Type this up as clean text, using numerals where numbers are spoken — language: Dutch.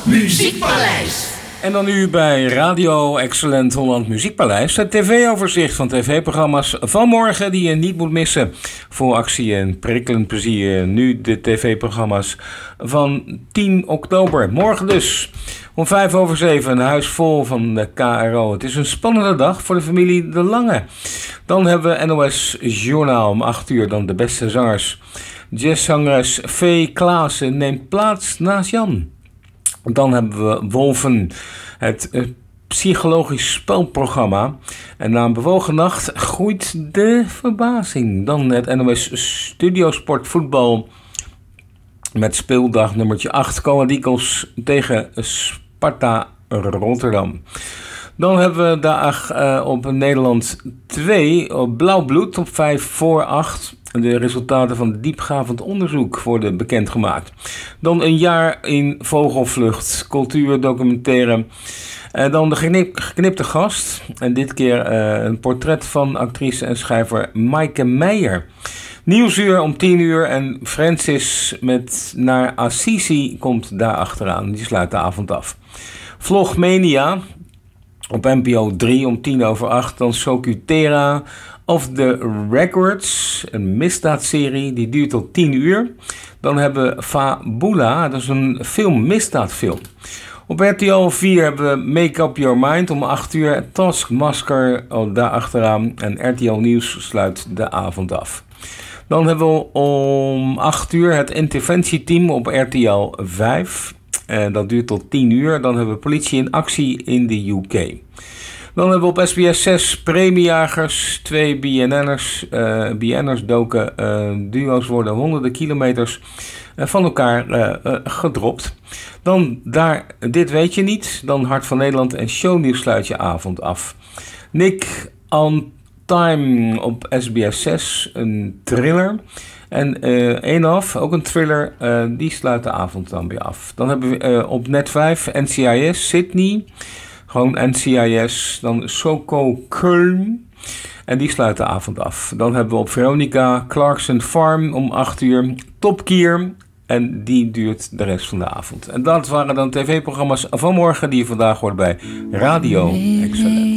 Muziekpaleis. En dan nu bij Radio Excellent Holland Muziekpaleis. Het tv-overzicht van tv-programma's van morgen die je niet moet missen. Vol actie en prikkelend plezier. Nu de tv-programma's van 10 oktober. Morgen dus om 7:05 een huis vol van de KRO. Het is een spannende dag voor de familie De Lange. Dan hebben we NOS Journaal om 8:00. Dan de beste zangers. Jazzzangeres V. Klaassen neemt plaats naast Jan. Dan hebben we Wolven, het psychologisch spelprogramma. En na een bewogen nacht groeit de verbazing. Dan het NOS Studiosport voetbal met speeldag nummertje 8. Go Ahead Eagles tegen Sparta Rotterdam. Dan hebben we daar op Nederland 2 op Blauw Bloed op 5-8. De resultaten van het diepgaand onderzoek worden bekendgemaakt. Dan een jaar in Vogelvlucht, cultuurdocumentaire. Dan de geknipte gast. En dit keer een portret van actrice en schrijver Maaike Meijer. Nieuwsuur om 10:00 en Francis met Naar Assisi komt daar achteraan. Die sluit de avond af. Vlogmania op NPO 3 om 7:10. Dan Socutera of the Records, een misdaadserie, die duurt tot 10:00. Dan hebben we Fabula, dat is een misdaadfilm. Op RTL 4 hebben we Make Up Your Mind om 8:00. Taskmaster daar achteraan. En RTL Nieuws sluit de avond af. Dan hebben we om 8:00 het interventieteam op RTL 5. Dat duurt tot 10:00. Dan hebben we politie in actie in de UK. Dan hebben we op SBS 6 premiejagers, 2 BNN'ers. BN'ers doken duo's worden honderden kilometers van elkaar gedropt. Dan daar, dit weet je niet. Dan Hart van Nederland en Shownieuws sluit je avond af. Nick on Time op SBS 6, een thriller. En Enough, ook een thriller, die sluit de avond dan weer af. Dan hebben we op Net 5 NCIS Sydney. Gewoon NCIS, dan Soko Köln. En die sluit de avond af. Dan hebben we op Veronica Clarkson Farm om 8:00. Top Gear. En die duurt de rest van de avond. En dat waren dan tv-programma's van morgen die je vandaag hoort bij Radio Excellent.